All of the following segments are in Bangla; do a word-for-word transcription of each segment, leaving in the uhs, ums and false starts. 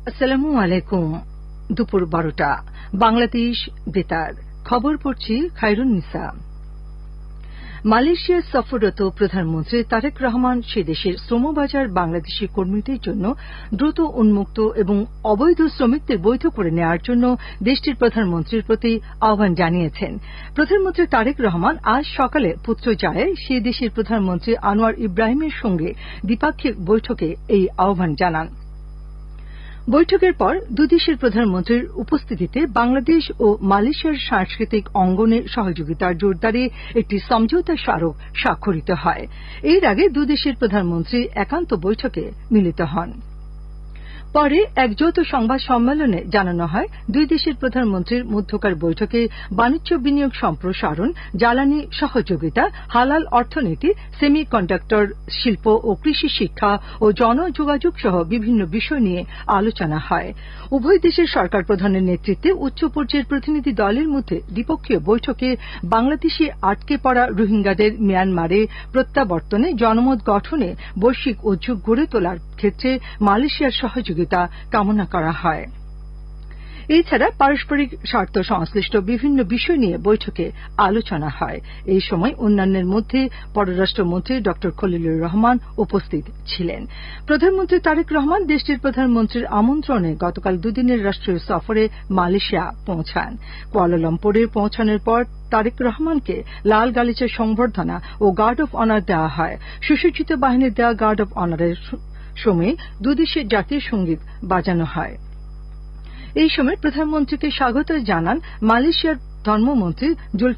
আসসালামু আলাইকুম। দুপুর বারোটা বাংলাদেশ বেতার খবর পড়ছি খায়রুন্নিসা। মালয়েশিয়া সফররত প্রধানমন্ত্রী তারেক রহমান সে দেশের শ্রমবাজার বাংলাদেশি কর্মীদের জন্য দ্রুত উন্মুক্ত এবং অবৈধ শ্রমিকদের বৈধ করে নেওয়ার জন্য দেশটির প্রধানমন্ত্রীর প্রতি আহ্বান জানিয়েছেন। প্রধানমন্ত্রী তারেক রহমান আজ সকালে পুত্রজায়ায় সে দেশের প্রধানমন্ত্রী আনোয়ার ইব্রাহিমের সঙ্গে দ্বিপাক্ষিক বৈঠকে এই আহ্বান জানান। বৈঠকের পর দুদেশের প্রধানমন্ত্রীর উপস্থিতিতে বাংলাদেশ ও মালয়েশিয়ার সাংস্কৃতিক অঙ্গনে সহযোগিতার জোরদারে একটি সমঝোতা স্মারক স্বাক্ষরিত হয়। এর আগে দুদেশের প্রধানমন্ত্রী একান্ত বৈঠকে মিলিত হন। পরে এক যৌথ সংবাদ সম্মেলনে জানানো হয়, দুই দেশের প্রধানমন্ত্রীর মধ্যকার বৈঠকে বাণিজ্য বিনিয়োগ সম্প্রসারণ, জ্বালানি সহযোগিতা, হালাল অর্থনীতি, সেমি কন্ডাক্টর শিল্প ও কৃষি শিক্ষা ও জনযোগাযোগ সহ বিভিন্ন বিষয় নিয়ে আলোচনা হয়। উভয় দেশের সরকার প্রধানের নেতৃত্বে উচ্চ পর্যায়ের প্রতিনিধি দলের মধ্যে দ্বিপক্ষীয় বৈঠকে বাংলাদেশে আটকে পড়া রোহিঙ্গাদের মিয়ানমারে প্রত্যাবর্তনে জনমত গঠনে বৈশ্বিক উদ্যোগ গড়ে তোলার ক্ষেত্রে মালয়েশিয়ার সহযোগিতা কামনা করা হয়। এছাড়া পারস্পরিক স্বার্থ সংশ্লিষ্ট বিভিন্ন বিষয় নিয়ে বৈঠকে আলোচনা হয়। এই সময় অন্যান্যের মধ্যে পররাষ্ট্রমন্ত্রী ড খলিলুর রহমান উপস্থিত ছিলেন। প্রধানমন্ত্রী তারেক রহমান দেশটির প্রধানমন্ত্রীর আমন্ত্রণে গতকাল দুদিনের রাষ্ট্রীয় সফরে মালয়েশিয়া পৌঁছান। কুয়ালালামপুরে পৌঁছানোর পর তারেক রহমানকে লাল গালিচার সংবর্ধনা ও গার্ড অব অনার দেওয়া হয়। সুসজ্জিত বাহিনীর দেওয়া গার্ড অব অনারের সময়ে দুদেশের জাতীয় সঙ্গীত বাজানো হয়। এই সময় প্রধানমন্ত্রীকে স্বাগত জানান মালয়েশিয়ার ধর্মমন্ত্রী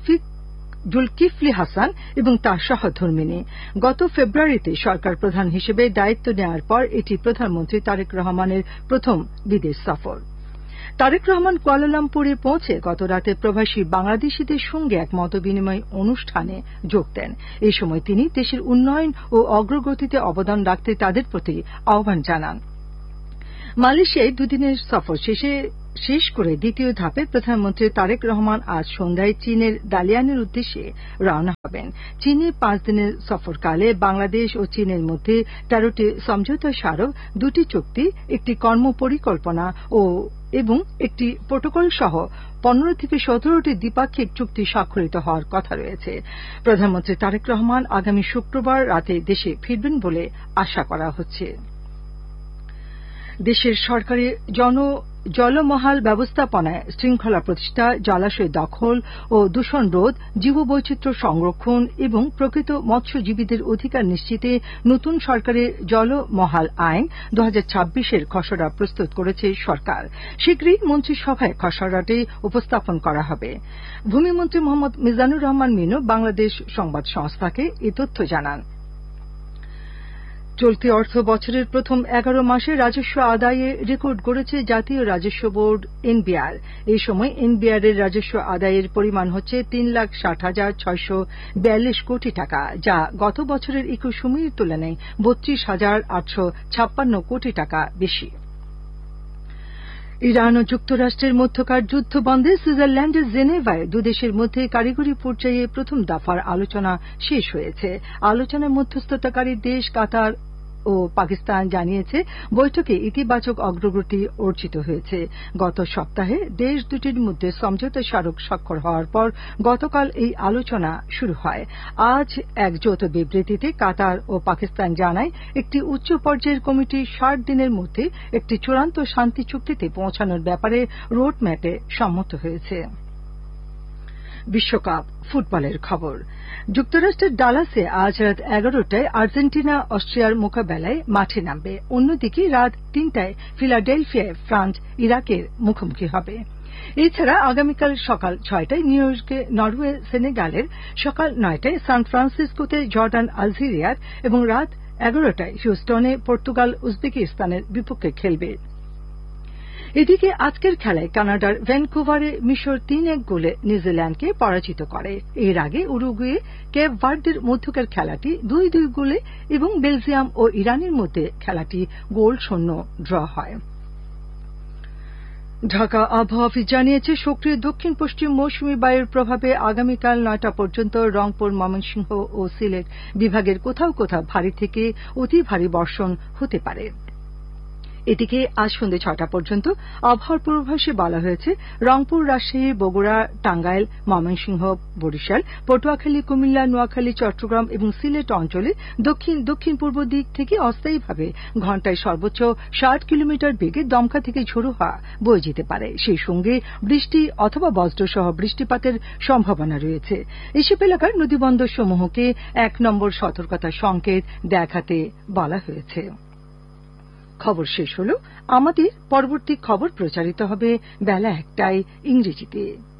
জুলকিফলি হাসান এবং তার সহধর্মিণী। গত ফেব্রুয়ারিতে সরকার প্রধান হিসেবে দায়িত্ব নেওয়ার পর এটি প্রধানমন্ত্রী তারেক রহমানের প্রথম বিদেশ সফর। তারেক রহমান কুয়ালালামপুরে পৌঁছে গতরাতে প্রবাসী বাংলাদেশিদের সঙ্গে এক মতবিনিময় অনুষ্ঠানে যোগ দেন। এই সময় তিনি দেশের উন্নয়ন ও অগ্রগতিতে অবদান রাখতে তাদের প্রতি আহ্বান জানান। মালয়েশিয়ায় দুদিনের সফর শেষে শেষ করে দ্বিতীয় ধাপে প্রধানমন্ত্রী তারেক রহমান আজ সন্ধ্যায় চীনের দালিয়ানের উদ্দেশ্যে রওনা হবেন। চীনে পাঁচ দিনের সফরকালে বাংলাদেশ ও চীনের মধ্যে তেরোটি সমঝোতা স্মারক, দুটি চুক্তি, একটি কর্মপরিকল্পনা ও এবং একটি প্রোটোকল সহ পনেরো থেকে সতেরোটি দ্বিপাক্ষিক চুক্তি স্বাক্ষরিত হওয়ার কথা রয়েছে। প্রধানমন্ত্রী তারেক রহমান আগামী শুক্রবার রাতে দেশে ফিরবেন বলে আশা করা হচ্ছে। দেশের সরকারি জন জলমহাল ব্যবস্থাপনায় শৃঙ্খলা প্রতিষ্ঠা, জলাশয় দখল ও দূষণ রোধ, জীববৈচিত্র্য সংরক্ষণ এবং প্রকৃত মৎস্যজীবীদের অধিকার নিশ্চিতে নতুন সরকারের জলমহাল আইন দু হাজার ছাব্বিশের খসড়া প্রস্তুত করেছে সরকার। শীঘ্রই মন্ত্রিসভায় খসড়াটি উপস্থাপন করা হবে। ভূমিমন্ত্রী মোহাম্মদ মিজানুর রহমান মিনু বাংলাদেশ সংবাদ সংস্থাকে এ তথ্য জানান। চলতি অর্থ বছরের প্রথম এগারো মাসে রাজস্ব আদায়ে রেকর্ড গড়েছে জাতীয় রাজস্ব বোর্ড এনবিআর। এই সময় এনবিআর এর রাজস্ব আদায়ের পরিমাণ হচ্ছে তিন লাখ ষাট হাজার ছয়শ বিয়াল্লিশ কোটি টাকা, যা গত বছরের একই সময়ের তুলনায় বত্রিশ হাজার আটশো ছাপ্পান্ন কোটি টাকা বেশি। ইরান ও যুক্তরাষ্ট্রের মধ্যকার যুদ্ধ বন্ধে সুইজারল্যান্ডের জেনেভায় দুদেশের মধ্যে কারিগরি পর্যায়ে প্রথম দফার আলোচনা শেষ হয়েছে। আলোচনায় মধ্যস্থতাকারী দেশ কাতার ও পাকিস্তান জানিয়েছে বৈঠকে ইতিবাচক অগ্রগতি অর্জিত হয়েছে। গত সপ্তাহে দেশ দুটির মধ্যে সমঝোতা স্মারক স্বাক্ষর হওয়ার পর গতকাল এই আলোচনা শুরু হয়। আজ এক যৌথ বিবৃতিতে কাতার ও পাকিস্তান জানায় একটি উচ্চ পর্যায়ের কমিটি ষাট দিনের মধ্যে একটি চূড়ান্ত শান্তি চুক্তিতে পৌঁছানোর ব্যাপারে রোডম্যাপে সম্মত হয়েছে। বিশ্বকাপ ফুটবলের খবর। যুক্তরাষ্ট্রের ডালাসে আজ রাত এগারোটায় আর্জেন্টিনা অস্ট্রিয়ার মোকাবেলায় মাঠে নামবে। অন্যদিকে রাত তিনটায় ফিলাডেলফিয়ায় ফ্রান্স ইরাকের মুখোমুখি হবে। এছাড়া আগামীকাল সকাল ছয়টায় নিউ ইয়র্কে নরওয়ে সেনেগালের, সকাল নয়টায় সান ফ্রান্সিসকোতে জর্ডান আলজেরিয়ার এবং রাত এগারোটায় হিউস্টনে পর্তুগাল উজবেকিস্তানের বিপক্ষে খেলবে। এদিকে আজকের খেলায় কানাডার ভ্যানকুভারে মিশর তিন এক গোলে নিউজিল্যান্ডকে পরাজিত করে। এর আগে উরুগুয়ে কেপ ভার্দের মধ্যকার খেলাটি দুই দুই গোলে এবং বেলজিয়াম ও ইরানের মধ্যে খেলাটি গোল শূন্য ড্র হয়। ঢাকা আবহাওয়া অফিস জানিয়েছে সক্রিয় দক্ষিণ পশ্চিম মৌসুমী বায়ুর প্রভাবে আগামীকাল নয়টা পর্যন্ত রংপুর, ময়মনসিংহ ও সিলেট বিভাগের কোথাও কোথাও ভারী থেকে অতি ভারী বর্ষণ হতে পারে। এদিকে আজ সন্ধ্যে ছটা পর্যন্ত আবহাওয়ার পূর্বাভাসে বলা হয়েছে রংপুর, রাজশাহী, বগুড়া, টাঙ্গাইল, ময়মনসিংহ, বরিশাল, পটুয়াখালী, কুমিল্লা, নোয়াখালী, চট্টগ্রাম এবং সিলেট অঞ্চলে দক্ষিণ দক্ষিণ পূর্ব দিক থেকে অস্থায়ীভাবে ঘণ্টায় সর্বোচ্চ ষাট কিলোমিটার বেগে দমকা থেকে ঝোড়ো হাওয়া বয়ে যেতে পারে। সেই সঙ্গে বৃষ্টি অথবা বজ্রসহ বৃষ্টিপাতের সম্ভাবনা রয়েছে। এসব এলাকার নদীবন্দর সমূহকে এক নম্বর সতর্কতা সংকেত দেখাতে বলা হয়েছে। খবর শেষ হল। আমাদের পরবর্তী খবর প্রচারিত হবে বেলা একটায় ইংরেজিতে।